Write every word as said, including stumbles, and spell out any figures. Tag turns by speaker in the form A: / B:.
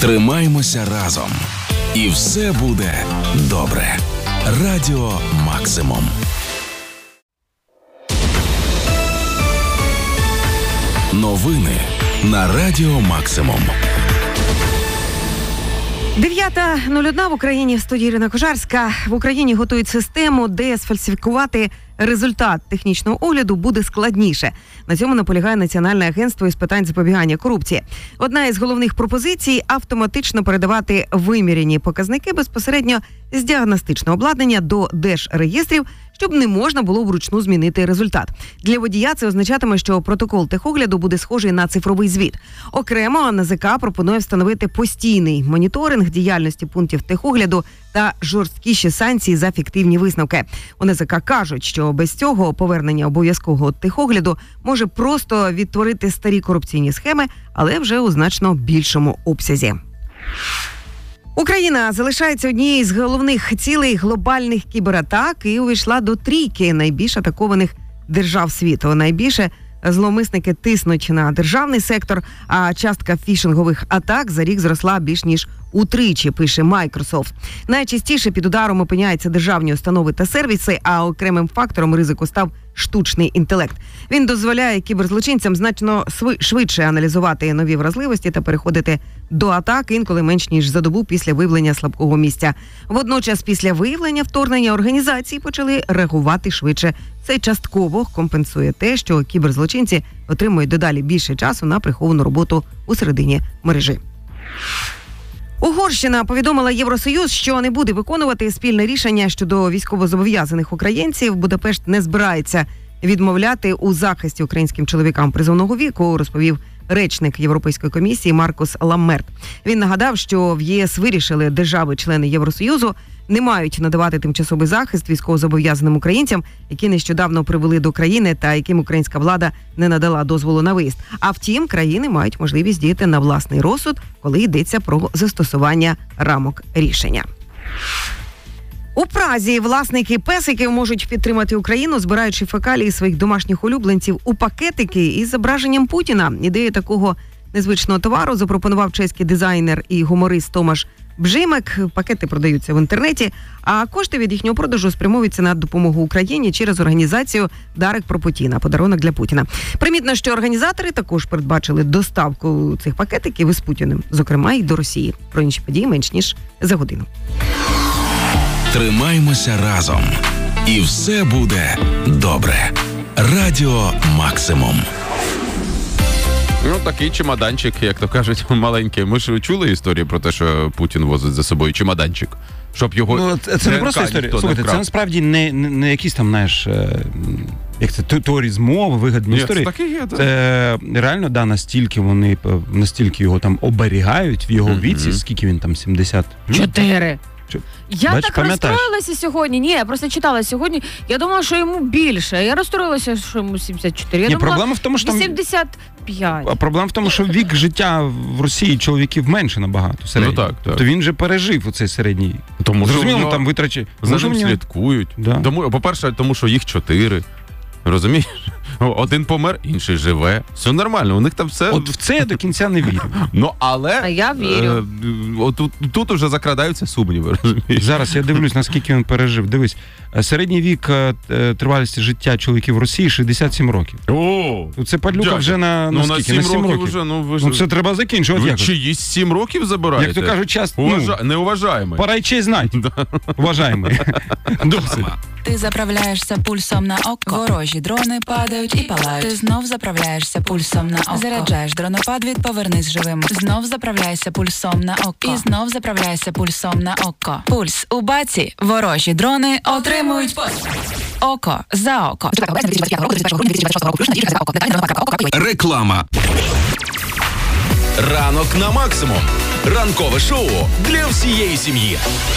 A: Тримаймося разом. І все буде добре. Радіо Максимум. Новини на Радіо Максимум.
B: дев'ята нуль одна в Україні, в студії Ірина Кожарська. В Україні готують систему, де сфальсифікувати результат технічного огляду буде складніше. На цьому наполягає Національне агентство із питань запобігання корупції. Одна із головних пропозицій – автоматично передавати виміряні показники безпосередньо з діагностичного обладнання до держреєстрів, щоб не можна було вручну змінити результат. Для водія це означатиме, що протокол техогляду буде схожий на цифровий звіт. Окремо ен зе ка пропонує встановити постійний моніторинг діяльності пунктів техогляду та жорсткіші санкції за фіктивні висновки. У ен зе ка кажуть, що без цього повернення обов'язкового техогляду може просто відтворити старі корупційні схеми, але вже у значно більшому обсязі. Україна залишається однією з головних цілей глобальних кібератак і увійшла до трійки найбільш атакованих держав світу. Найбільше зловмисники тиснуть на державний сектор, а частка фішингових атак за рік зросла більш ніж утричі, пише Microsoft. Найчастіше під ударом опиняються державні установи та сервіси, а окремим фактором ризику став штучний інтелект. Він дозволяє кіберзлочинцям значно швидше аналізувати нові вразливості та переходити до атак інколи менш ніж за добу після виявлення слабкого місця. Водночас після виявлення вторгнення організації почали реагувати швидше. Це частково компенсує те, що кіберзлочинці отримують дедалі більше часу на приховану роботу у середині мережі. Угорщина повідомила Євросоюз, що не буде виконувати спільне рішення щодо військовозобов'язаних українців. Будапешт не збирається відмовляти у захисті українським чоловікам призовного віку, розповів речник Європейської комісії Маркус Ламмерт. Він нагадав, що в ЄС вирішили, держави-члени Євросоюзу не мають надавати тимчасовий захист військовозобов'язаним українцям, які нещодавно прибули до країни та яким українська влада не надала дозволу на виїзд. А втім, країни мають можливість діяти на власний розсуд, коли йдеться про застосування рамок рішення. У Празі власники песиків можуть підтримати Україну, збираючи фекалії своїх домашніх улюбленців у пакетики із зображенням Путіна. Ідею такого незвичного товару запропонував чеський дизайнер і гуморист Томаш Бжимек. Пакети продаються в інтернеті, а кошти від їхнього продажу спрямовуються на допомогу Україні через організацію «Дарик про Путіна» – подарунок для Путіна. Примітно, що організатори також передбачили доставку цих пакетиків із Путіним, зокрема і до Росії. Про інші події менш ніж за годину.
A: Тримаймося разом. І все буде добре. Радіо Максимум.
C: Ну, такий чемоданчик, як то кажуть, маленький. Ми ж чули історію про те, що Путін возить за собою чемоданчик. Щоб його
D: ну, це не просто історія. Слухайте, це насправді не, не, не якісь там, знаєш, як це, теорії змови, вигадні
C: Ні,
D: історії.
C: Це таке є, так.
D: Це реально, да, настільки вони, настільки його там оберігають в його mm-hmm. віці, скільки він там, сімдесят?
E: Чотири. Я
D: Бач,
E: так
D: пам'ятаєш?
E: розстроїлася сьогодні. Ні, я просто читала сьогодні. Я думала, що йому більше. Я розстроїлася, що йому сімдесят чотири. Я
D: Ні,
E: думала,
D: проблема в тому, що там...
E: вісімдесят п'ять.
D: А проблема в тому, що вік життя в Росії чоловіків менше набагато. Середній.
C: Ну так, так.
D: Тобто він же пережив оцей середній.
C: Тому
D: зрозуміло,
C: що
D: там витрачі.
C: За ним слідкують.
D: Да.
C: Тому, по-перше, тому що їх чотири. Розумієш? Один помер, інший живе. Все нормально, у них там все...
D: От в це я до кінця не вірю.
C: Ну, але...
E: А я вірю.
C: Е, от, тут, тут уже закрадаються сумніви, розумієш?
D: Зараз я дивлюсь, наскільки він пережив. Дивись, середній вік е, тривалості життя чоловіків в Росії шістдесят сім років.
C: О!
D: Це падлюка
C: Дядя.
D: вже на,
C: ну,
D: на
C: на
D: скільки?
C: сім
D: на сім
C: років.
D: років.
C: Вже, ну, ви ж...
D: ну, це треба закінчувати.
C: Ви
D: якось.
C: чиїсь сім років забираєте?
D: Як то кажуть, час...
C: Уважа...
D: Ну,
C: неуважаємий.
D: пора й честь знати. Уважаємо. Досить.
F: Ти заправляєшся пульсом на око. Ворожі дрони падають і палають. Ти знов заправляєшся пульсом на око. Заряджаєш дронопад від повернись живим. Знов заправляйся пульсом на око. І знов заправляйся пульсом на око. Пульс у баці. Ворожі дрони отримують постріл. Око за око.
A: Реклама. Ранок на максимум. Ранкове шоу для всієї сім'ї.